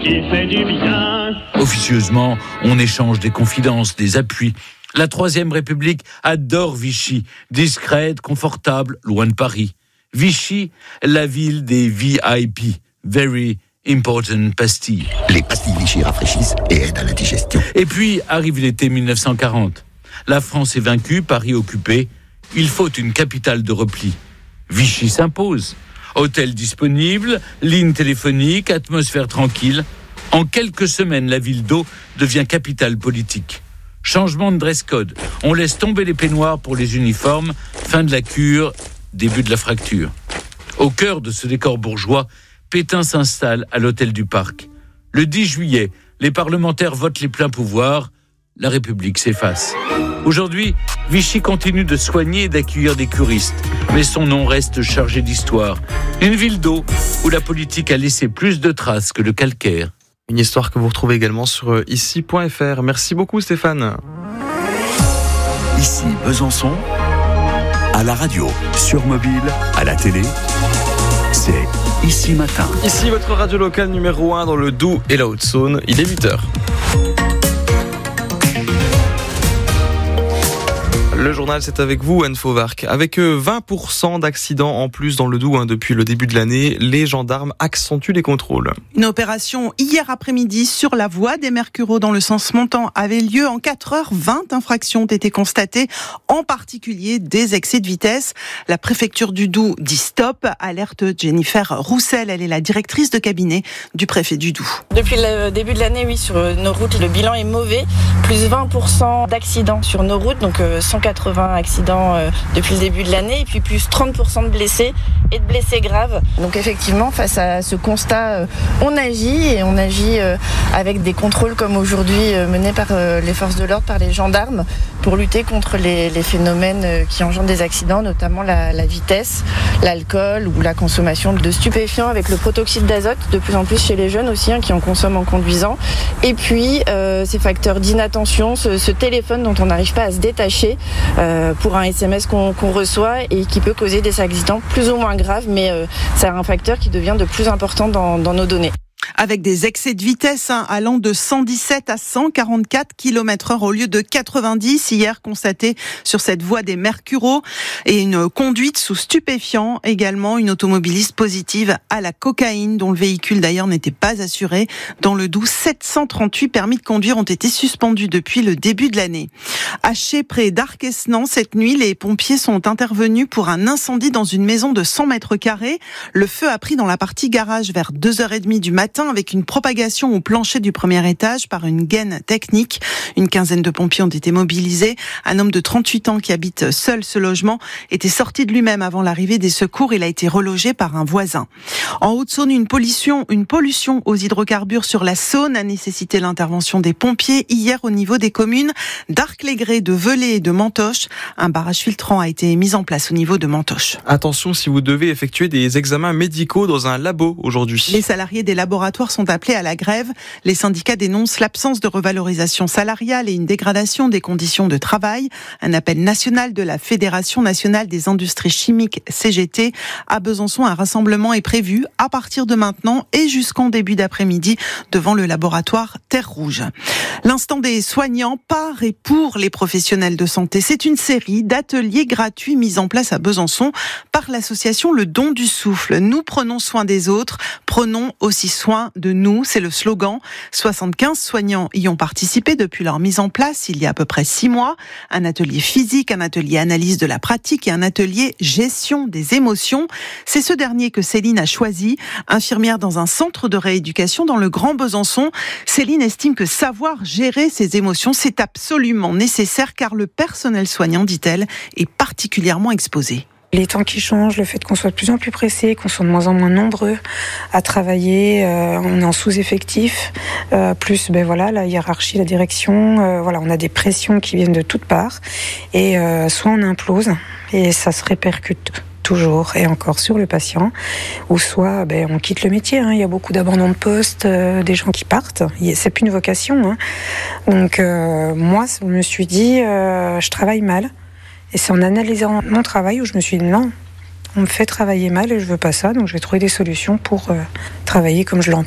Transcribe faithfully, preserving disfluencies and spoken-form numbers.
qui fait du bien. Officieusement, on échange des confidences, des appuis. La Troisième République adore Vichy, discrète, confortable, loin de Paris. Vichy, la ville des V I P, Very Important Pastilles. Les pastilles Vichy rafraîchissent et aident à la digestion. Et puis arrive l'été dix-neuf cent quarante. La France est vaincue, Paris occupé. Il faut une capitale de repli. Vichy s'impose. Hôtel disponible, ligne téléphonique, atmosphère tranquille. En quelques semaines, la ville d'eau devient capitale politique. Changement de dress code. On laisse tomber les peignoirs pour les uniformes. Fin de la cure, début de la fracture. Au cœur de ce décor bourgeois, Pétain s'installe à l'hôtel du Parc. Le dix juillet, les parlementaires votent les pleins pouvoirs. La République s'efface. Aujourd'hui, Vichy continue de soigner et d'accueillir des curistes. Mais son nom reste chargé d'histoire. Une ville d'eau où la politique a laissé plus de traces que le calcaire. Une histoire que vous retrouvez également sur ici point f r. Merci beaucoup Stéphane. Ici Besançon, à la radio, sur mobile, à la télé, c'est Ici Matin. Ici votre radio locale numéro un dans le Doubs et la Haute-Saône, il est huit heures. Le journal, c'est avec vous, Anne Fauvarc. Avec vingt pour cent d'accidents en plus dans le Doubs hein, depuis le début de l'année, les gendarmes accentuent les contrôles. Une opération hier après-midi sur la voie des Mercureaux dans le sens montant avait lieu. En quatre heures, vingt infractions ont été constatées, en particulier des excès de vitesse. La préfecture du Doubs dit stop, alerte Jennifer Roussel. Elle est la directrice de cabinet du préfet du Doubs. Depuis le début de l'année, oui, sur nos routes, le bilan est mauvais. Plus vingt pour cent d'accidents sur nos routes, donc cent quatre-vingts accidents euh, depuis le début de l'année, et puis plus trente pour cent de blessés et de blessés graves. Donc effectivement, face à ce constat, euh, on agit, et on agit euh, avec des contrôles comme aujourd'hui euh, menés par euh, les forces de l'ordre, par les gendarmes, pour lutter contre les, les phénomènes euh, qui engendrent des accidents, notamment la, la vitesse, l'alcool ou la consommation de stupéfiants, avec le protoxyde d'azote, de plus en plus chez les jeunes aussi, hein, qui en consomment en conduisant. Et puis euh, ces facteurs d'inattention, ce, ce téléphone dont on n'arrive pas à se détacher, Euh, pour un S M S qu'on, qu'on reçoit et qui peut causer des accidents plus ou moins graves, mais euh, c'est un facteur qui devient de plus important dans, dans nos données. Avec des excès de vitesse hein, allant de cent dix-sept à cent quarante-quatre kilomètres heure au lieu de quatre-vingt-dix hier constatés sur cette voie des Mercureaux, et une conduite sous stupéfiants également, une automobiliste positive à la cocaïne dont le véhicule d'ailleurs n'était pas assuré. Dans le Doubs, sept cent trente-huit permis de conduire ont été suspendus depuis le début de l'année. À Ché, près d'Arquesnan, cette nuit, les pompiers sont intervenus pour un incendie dans une maison de cent mètres carrés. Le feu a pris dans la partie garage vers deux heures trente du matin, avec une propagation au plancher du premier étage par une gaine technique. Une quinzaine de pompiers ont été mobilisés. Un homme de trente-huit ans qui habite seul ce logement était sorti de lui-même avant l'arrivée des secours. Il a été relogé par un voisin. En Haute-Saône, une pollution, une pollution aux hydrocarbures sur la Saône a nécessité l'intervention des pompiers hier au niveau des communes d'Arc-les-Grès, de Velay et de Mantoche. Un barrage filtrant a été mis en place au niveau de Mantoche. Attention si vous devez effectuer des examens médicaux dans un labo aujourd'hui. Les salariés des laboratoires sont appelés à la grève. Les syndicats dénoncent l'absence de revalorisation salariale et une dégradation des conditions de travail. Un appel national de la Fédération nationale des industries chimiques C G T. À Besançon, un rassemblement est prévu à partir de maintenant et jusqu'en début d'après-midi devant le laboratoire Terre Rouge. L'instant des soignants par et pour les professionnels de santé. C'est une série d'ateliers gratuits mis en place à Besançon par l'association Le Don du Souffle. Nous prenons soin des autres, prenons aussi soin de nous, c'est le slogan. soixante-quinze soignants y ont participé depuis leur mise en place il y a à peu près six mois. Un atelier physique, un atelier analyse de la pratique et un atelier gestion des émotions. C'est ce dernier que Céline a choisi, infirmière dans un centre de rééducation dans le Grand Besançon. Céline estime que savoir gérer ses émotions, c'est absolument nécessaire car le personnel soignant, dit-elle, est particulièrement exposé. Les temps qui changent, le fait qu'on soit de plus en plus pressé, qu'on soit de moins en moins nombreux à travailler, euh, on est en sous-effectif, euh, plus ben voilà la hiérarchie, la direction, euh, voilà on a des pressions qui viennent de toutes parts et euh, soit on implose et ça se répercute toujours et encore sur le patient, ou soit ben, on quitte le métier. Hein. Il y a beaucoup d'abandon de poste, euh, des gens qui partent. C'est plus une vocation. Hein. Donc euh, moi, je me suis dit, euh, je travaille mal. Et c'est en analysant mon travail où je me suis dit non, on me fait travailler mal et je veux pas ça, donc je vais trouver des solutions pour euh, travailler comme je l'entends.